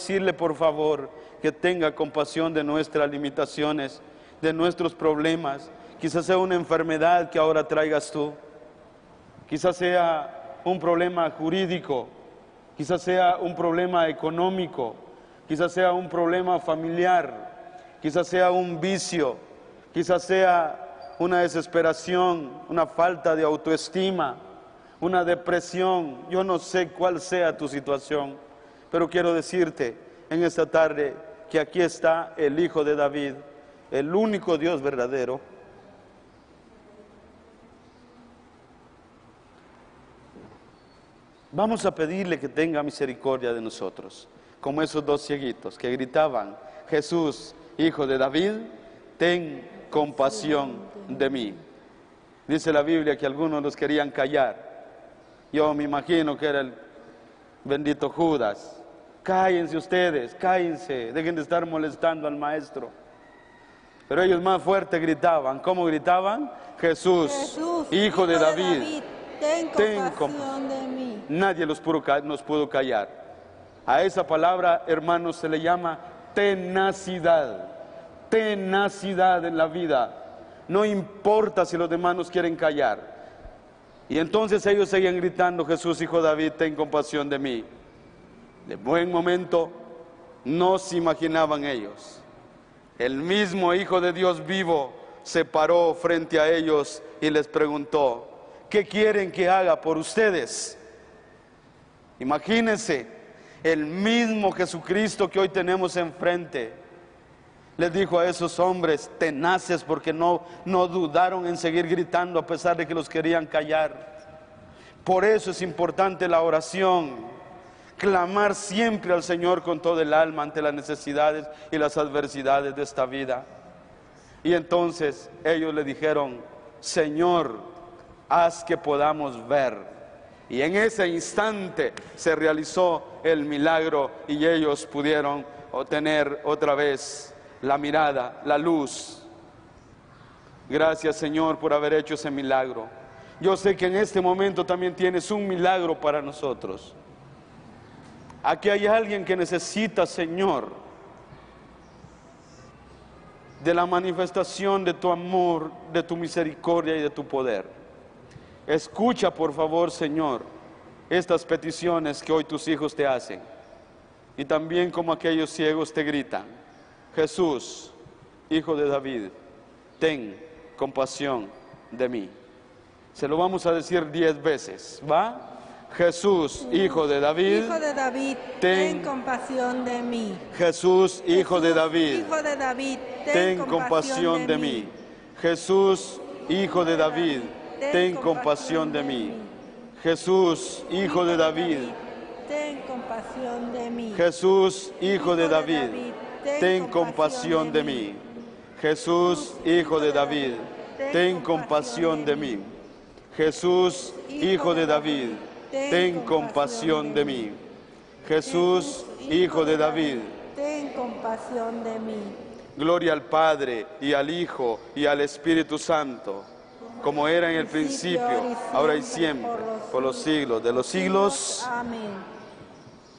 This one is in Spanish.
decirle por favor que tenga compasión de nuestras limitaciones, de nuestros problemas. Quizás sea una enfermedad que ahora traigas tú, quizás sea un problema jurídico, quizás sea un problema económico, quizás sea un problema familiar, quizás sea un vicio, quizás sea una desesperación, una falta de autoestima, una depresión. Yo no sé cuál sea tu situación, pero quiero decirte en esta tarde que aquí está el Hijo de David, el único Dios verdadero. Vamos a pedirle que tenga misericordia de nosotros, como esos dos cieguitos que gritaban: Jesús, Hijo de David, ten compasión de mí. Dice la Biblia que algunos los querían callar. Yo me imagino que era el bendito Judas. Cállense ustedes, cállense, dejen de estar molestando al maestro. Pero ellos más fuerte gritaban. ¿Cómo gritaban? Jesús, Hijo de David, ten compasión de mí. Nadie nos pudo callar. A esa palabra, hermanos, se le llama tenacidad. Tenacidad en la vida. No importa si los demás nos quieren callar. Y entonces ellos seguían gritando: Jesús, Hijo de David, ten compasión de mí. De buen momento no se imaginaban ellos. El mismo Hijo de Dios vivo se paró frente a ellos y les preguntó: ¿qué quieren que haga por ustedes? Imagínense, el mismo Jesucristo que hoy tenemos enfrente les dijo a esos hombres tenaces, porque no dudaron en seguir gritando a pesar de que los querían callar. Por eso es importante la oración, clamar siempre al Señor con todo el alma ante las necesidades y las adversidades de esta vida. Y entonces ellos le dijeron: Señor, haz que podamos ver. Y en ese instante se realizó el milagro y ellos pudieron obtener otra vez la mirada, la luz. Gracias, Señor, por haber hecho ese milagro. Yo sé que en este momento también tienes un milagro para nosotros. Aquí hay alguien que necesita, Señor, de la manifestación de tu amor, de tu misericordia y de tu poder. Escucha, por favor, Señor, estas peticiones que hoy tus hijos te hacen. Y también como aquellos ciegos te gritan: Jesús, Hijo de David, ten compasión de mí. Se lo vamos a decir 10 veces, ¿va? Jesús, Hijo de David, ten compasión de mí. Jesús, Hijo de David, ten compasión de mí. Jesús, Hijo de David, ten compasión de mí. Jesús, Hijo de David, ten compasión de mí. Jesús, Hijo de David, ten compasión de mí. Jesús, Hijo de David, ten compasión de mí. Jesús, Hijo de David, ten compasión de mí. Jesús, Hijo de David, ten compasión de mí. Gloria al Padre, y al Hijo, y al Espíritu Santo, como era en el principio, ahora y siempre, por los siglos de los siglos. Amén.